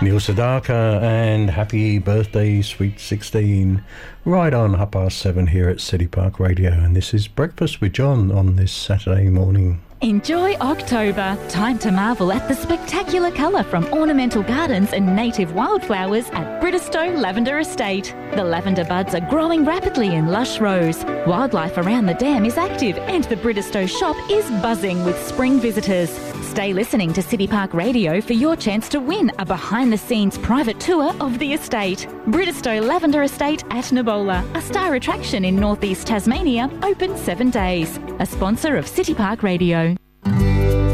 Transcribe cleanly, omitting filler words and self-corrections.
Neil Sedaka and happy birthday, Sweet 16. Right on 7:30 here at City Park Radio, and this is Breakfast with John on this Saturday morning. Enjoy October. Time to marvel at the spectacular colour from ornamental gardens and native wildflowers at Bridestow Lavender Estate. The lavender buds are growing rapidly in lush rows. Wildlife around the dam is active and the Bridestow shop is buzzing with spring visitors. Stay listening to City Park Radio for your chance to win a behind-the-scenes private tour of the estate. Bridestow Lavender Estate at Nabola, a star attraction in northeast Tasmania, open 7 days. A sponsor of City Park Radio.